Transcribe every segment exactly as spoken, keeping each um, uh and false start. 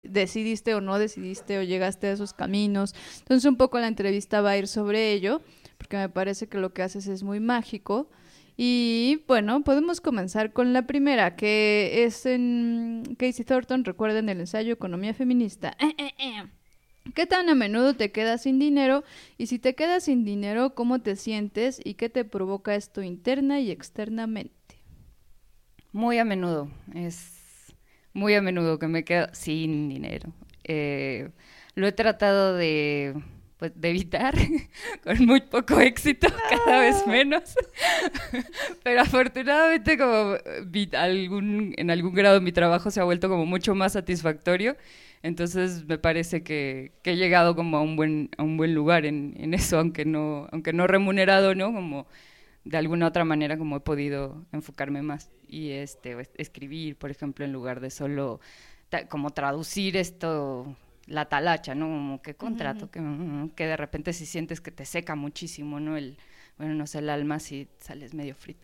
decidiste o no decidiste o llegaste a esos caminos. Entonces un poco la entrevista va a ir sobre ello, porque me parece que lo que haces es muy mágico. Y bueno, podemos comenzar con la primera, que es en Casey Thornton, recuerden el ensayo Economía Feminista. Eh, eh, eh. ¿Qué tan a menudo te quedas sin dinero? Y si te quedas sin dinero, ¿cómo te sientes? ¿Y qué te provoca esto interna y externamente? Muy a menudo, es muy a menudo que me quedo sin dinero. Eh, lo he tratado de, pues, de evitar con muy poco éxito, cada vez menos. Pero afortunadamente como vi algún, en algún grado mi trabajo se ha vuelto como mucho más satisfactorio. Entonces me parece que, que he llegado como a un buen, a un buen lugar en, en eso, aunque no, aunque no remunerado, ¿no? Como de alguna otra manera como he podido enfocarme más y este escribir, por ejemplo, en lugar de solo ta, como traducir esto, la talacha, ¿no? Como que contrato, uh-huh. que, que de repente si sientes que te seca muchísimo, ¿no? El, bueno, no sé, el alma si sales medio frito.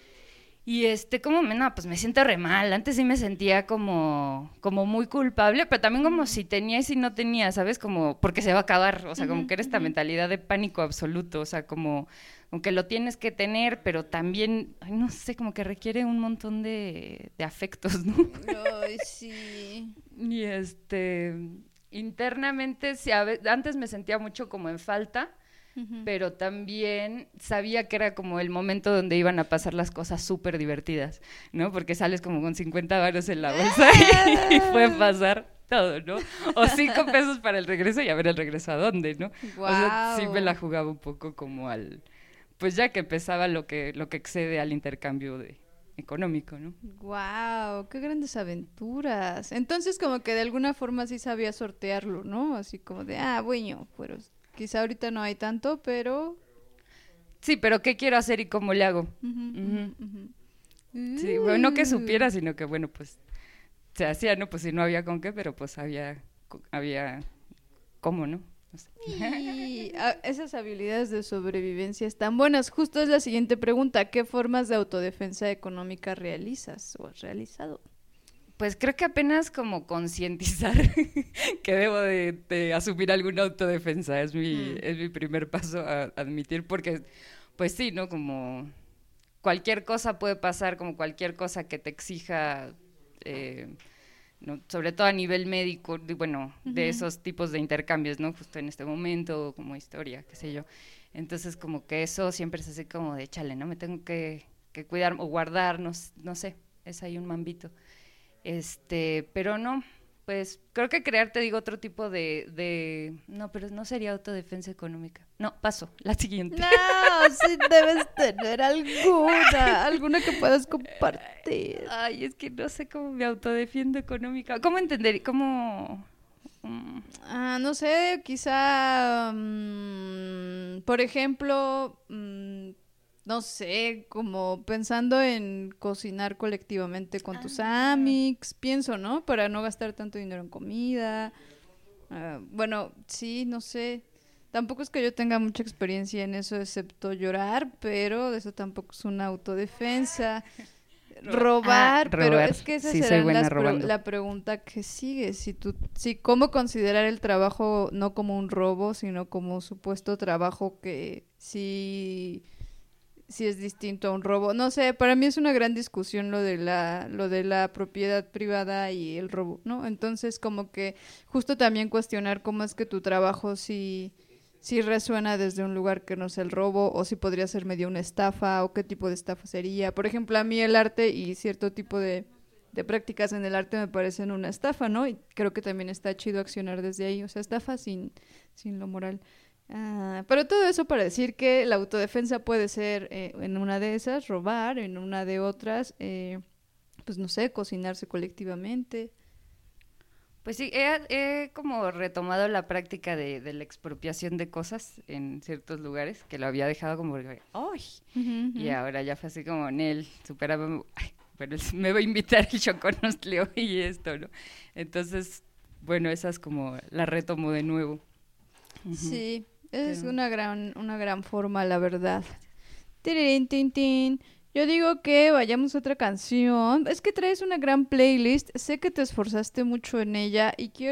Y este, como, no, pues me siento re mal. Antes sí me sentía como, como muy culpable, pero también como uh-huh. si tenía y si no tenía, ¿sabes? Como, porque se va a acabar, o sea, uh-huh, como que era esta uh-huh. mentalidad de pánico absoluto, o sea, como, aunque lo tienes que tener, pero también, ay, no sé, como que requiere un montón de, de afectos, ¿no? Ay, sí. Y este, internamente, sí, a veces, antes me sentía mucho como en falta, uh-huh. pero también sabía que era como el momento donde iban a pasar las cosas súper divertidas, ¿no? Porque sales como con cincuenta varos en la bolsa y, y puede pasar todo, ¿no? O cinco pesos para el regreso y a ver el regreso a dónde, ¿no? Wow. O sea, sí me la jugaba un poco como al, pues ya que empezaba lo que, lo que excede al intercambio de económico, ¿no? Wow, qué grandes aventuras. Entonces como que de alguna forma sí sabía sortearlo, ¿no? Así como de, ah, bueno, pero quizá ahorita no hay tanto, pero... Sí, pero ¿qué quiero hacer y cómo le hago? Uh-huh, uh-huh, uh-huh. Sí, bueno, no que supiera, sino que, bueno, pues se hacía, ¿no? Pues si no había con qué, pero pues había, había cómo, ¿no? No sé. Y ah, esas habilidades de sobrevivencia están buenas. Justo es la siguiente pregunta. ¿Qué formas de autodefensa económica realizas o has realizado? Pues creo que apenas como concientizar que debo de, de asumir alguna autodefensa es mi, mm. es mi primer paso a admitir, porque pues sí, ¿no? Como cualquier cosa puede pasar, como cualquier cosa que te exija, eh, ¿no? Sobre todo a nivel médico, de, bueno, uh-huh. de esos tipos de intercambios, ¿no? Justo en este momento, como historia, qué sé yo. Entonces como que eso siempre es así como de, chale, ¿no? Me tengo que, que cuidar o guardar, no, no sé, es ahí un mambito. Este, pero no, pues creo que crear, te digo, otro tipo de, de, no, pero no sería autodefensa económica. No, paso, la siguiente. No, sí debes tener alguna, alguna que puedas compartir. Ay, es que no sé cómo me autodefiendo económica. ¿Cómo entender? ¿Cómo...? Mm. Ah, no sé, quizá, um, por ejemplo... Um, no sé, como pensando en cocinar colectivamente con ah. tus amics, pienso, ¿no? Para no gastar tanto dinero en comida. Uh, bueno, sí, no sé. Tampoco es que yo tenga mucha experiencia en eso, excepto llorar, pero eso tampoco es una autodefensa. Robar, ah, pero robar. Es que esa sí, será las pre- la pregunta que sigue. Si tú, si cómo considerar el trabajo no como un robo, sino como supuesto trabajo que sí... si es distinto a un robo. No sé, para mí es una gran discusión lo de la lo de la propiedad privada y el robo, ¿no? Entonces, como que justo también cuestionar cómo es que tu trabajo sí, sí resuena desde un lugar que no sea el robo, o si podría ser medio una estafa, o qué tipo de estafa sería. Por ejemplo, a mí el arte y cierto tipo de, de prácticas en el arte me parecen una estafa, ¿no? Y creo que también está chido accionar desde ahí, o sea, estafa sin, sin lo moral. Ah, pero todo eso para decir que la autodefensa puede ser eh, en una de esas, robar, en una de otras, eh, pues no sé, cocinarse colectivamente. Pues sí, he, he como retomado la práctica de, de la expropiación de cosas en ciertos lugares, que lo había dejado como, ¡ay! Uh-huh, uh-huh. Y ahora ya fue así como, Nel, superaba, bueno, me va a invitar el choconostleo y esto, ¿no? Entonces, bueno, esas como la retomo de nuevo. Uh-huh. Sí. Es Pero... una gran una gran forma, la verdad. Tirin, tin, tin. Yo digo que vayamos a otra canción. Es que traes una gran playlist. Sé que te esforzaste mucho en ella y quiero